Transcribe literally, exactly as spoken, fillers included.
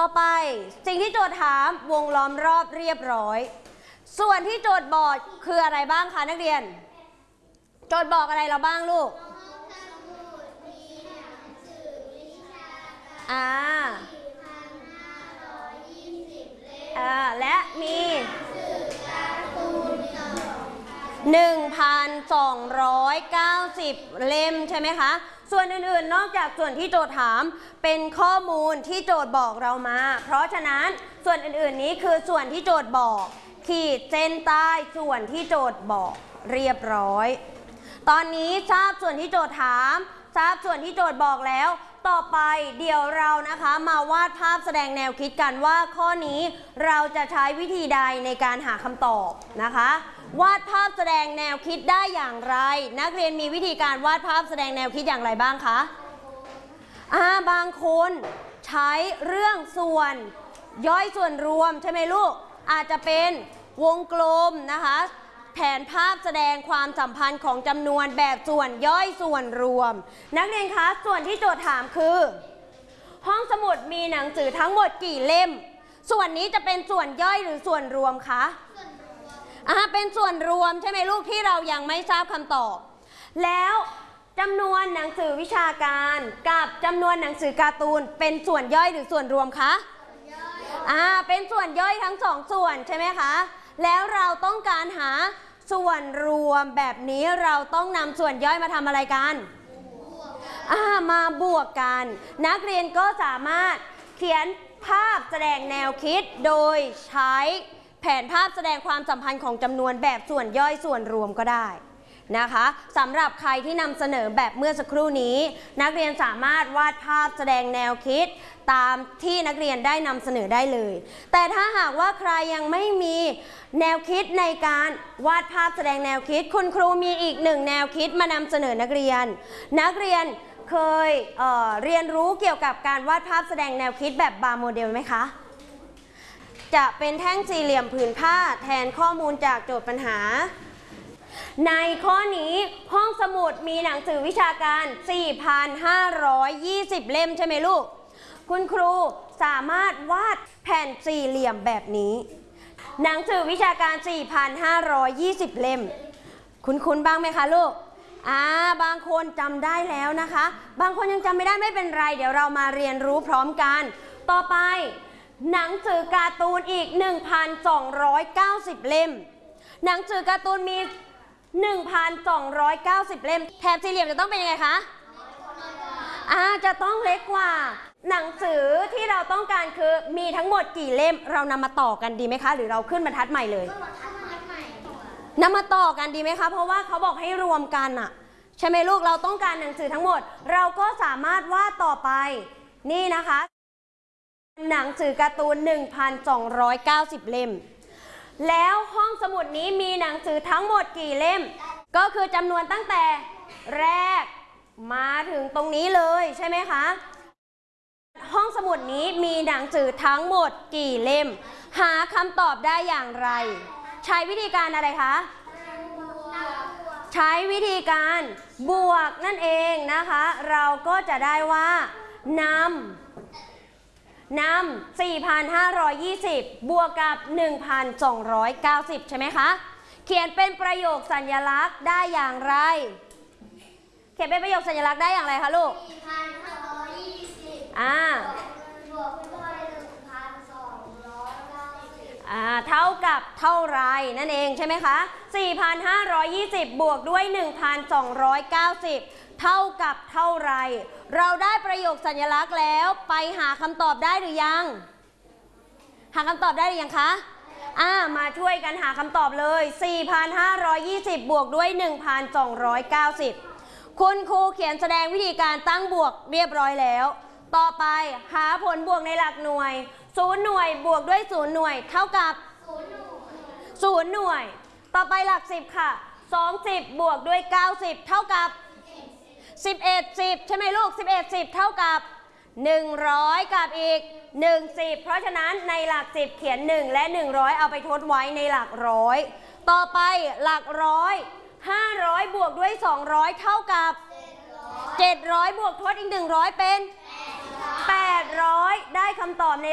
ไปสิ่งที่โจทย์ถามวงล้อมรอบเรียบร้อยส่วนที่โจทย์บอกคืออะไรบ้างคะนักเรียนโจทย์บอกอะไรเราบ้างลูกอ่าอ่าและมีหนึ่งพันสองร้อยเก้าสิบเล่มใช่ไหมคะส่วนอื่นๆนอกจากส่วนที่โจทย์ถามเป็นข้อมูลที่โจทย์บอกเรามาเพราะฉะนั้นส่วนอื่นๆนี้คือส่วนที่โจทย์บอกขีดเส้นใต้ส่วนที่โจทย์บอกเรียบร้อยตอนนี้ทราบส่วนที่โจทย์ถามทราบส่วนที่โจทย์บอกแล้วต่อไปเดี๋ยวเรานะคะมาวาดภาพแสดงแนวคิดกันว่าข้อนี้เราจะใช้วิธีใดในการหาคำตอบนะคะวาดภาพแสดงแนวคิดได้อย่างไรนักเรียนมีวิธีการวาดภาพแสดงแนวคิดอย่างไรบ้างคะอ่าบางคนใช้เรื่องส่วนย่อยส่วนรวมใช่ไหมลูกอาจจะเป็นวงกลมนะคะแผนภาพแสดงความสัมพันธ์ของจำนวนแบบส่วนย่อยส่วนรวมนักเรียนคะส่วนที่โจทย์ถามคือห้องสมุดมีหนังสือทั้งหมดกี่เล่มส่วนนี้จะเป็นส่วนย่อยหรือส่วนรวมคะอ่าเป็นส่วนรวมใช่ไหมลูกที่เรายังไม่ทราบคำตอบแล้วจำนวนหนังสือวิชาการกับจำนวนหนังสือการ์ตูนเป็นส่วนย่อยหรือส่วนรวมคะอ่าเป็นส่วนย่อยทั้งสองส่วนใช่ไหมคะแล้วเราต้องการหาส่วนรวมแบบนี้เราต้องนำส่วนย่อยมาทำอะไรกันอ่ามาบวกกันนักเรียนก็สามารถเขียนภาพแสดงแนวคิดโดยใช้แผนภาพแสดงความสัมพันธ์ของจำนวนแบบส่วนย่อยส่วนรวมก็ได้นะคะสำหรับใครที่นำเสนอแบบเมื่อสักครู่นี้นักเรียนสามารถวาดภาพแสดงแนวคิดตามที่นักเรียนได้นำเสนอได้เลยแต่ถ้าหากว่าใครยังไม่มีแนวคิดในการวาดภาพแสดงแนวคิดคุณครูมีอีกหนึ่งแนวคิดมานำเสนอนักเรียนนักเรียนเคย เอ่อ เรียนรู้เกี่ยวกับการวาดภาพแสดงแนวคิดแบบบาร์โมเดลไหมคะจะเป็นแท่งสี่เหลี่ยมผืนผ้าแทนข้อมูลจากโจทย์ปัญหาในข้อนี้ห้องสมุดมีหนังสือวิชาการ สี่พันห้าร้อยยี่สิบ เล่มใช่ไหมลูกคุณครูสามารถวาดแผ่นสี่เหลี่ยมแบบนี้หนังสือวิชาการ สี่พันห้าร้อยยี่สิบ เล่มคุ้นๆบ้างไหมคะลูกอ่าบางคนจำได้แล้วนะคะบางคนยังจำไม่ได้ไม่เป็นไรเดี๋ยวเรามาเรียนรู้พร้อมกันต่อไปหนังสือการ์ตูนอีก หนึ่งพันสองร้อยเก้าสิบ เล่มหนังสือการ์ตูนมี หนึ่งพันสองร้อยเก้าสิบ เล่มแถบสี่เหลี่ยมจะต้องเป็นยังไงคะอ่าจะต้องเล็กกว่าหนังสือที่เราต้องการคือมีทั้งหมดกี่เล่มเรานำมาต่อกันดีไหมคะหรือเราขึ้นบรรทัดใหม่เลยนำมาต่อกันดีไหมคะเพราะว่าเขาบอกให้รวมกันอะใช่ไหมลูกเราต้องการหนังสือทั้งหมดเราก็สามารถวาดต่อไปนี่นะคะหนังสือการ์ตูน หนึ่งพันสองร้อยเก้าสิบ เล่มแล้วห้องสมุดนี้มีหนังสือทั้งหมดกี่เล่มก็คือจำนวนตั้งแต่แรกมาถึงตรงนี้เลยใช่ไหมคะห้องสมุดนี้มีหนังสือทั้งหมดกี่เล่มหาคำตอบได้อย่างไรใช้วิธีการอะไรคะใช้วิธีการบวกนั่นเองนะคะเราก็จะได้ว่านำนำ สี่พันห้าร้อยยี่สิบ บวกกับ หนึ่งพันสองร้อยเก้าสิบ ใช่ไหมคะเขียนเป็นประโยคสัญลักษณ์ได้อย่างไรเขียนเป็นประโยคสัญลักษณ์ได้อย่างไรคะลูก สี่พันห้าร้อยยี่สิบ อ่าบวกด้วย หนึ่งพันสองร้อยเก้าสิบ อ่าเท่ากับเท่าไรนั่นเองใช่ไหมคะ สี่พันห้าร้อยยี่สิบ บวกด้วย หนึ่งพันสองร้อยเก้าสิบ เท่ากับเท่าไรเราได้ประโยคสัญลักษณ์แล้วไปหาคำตอบได้หรือยังหาคำตอบได้หรือยังคะอ่ามาช่วยกันหาคำตอบเลย สี่พันห้าร้อยยี่สิบ บวกด้วย หนึ่งพันสองร้อยเก้าสิบ คุณครูเขียนแสดงวิธีการตั้งบวกเรียบร้อยแล้วต่อไปหาผลบวกในหลักหน่วยศูนย์หน่วยบวกด้วยศูนย์หน่วยเท่ากับศูนย์หน่วยต่อไปหลักสิบค่ะสองสิบบวกด้วยเก้าสิบเท่ากับสิบเอ็ด สิบใช่ไหมลูกสิบเอ็ด สิบเท่ากับหนึ่งร้อยกับอีกหนึ่งสิบเพราะฉะนั้นในหลักสิบเขียนหนึ่งและหนึ่งร้อยเอาไปทดไว้ในหลักร้อยต่อไปหลักร้อยห้าร้อยบวกด้วยสองร้อยเท่ากับเจ็ดร้อยบวกทดอีกหนึ่งร้อยเป็นแปดร้อยได้คำตอบใน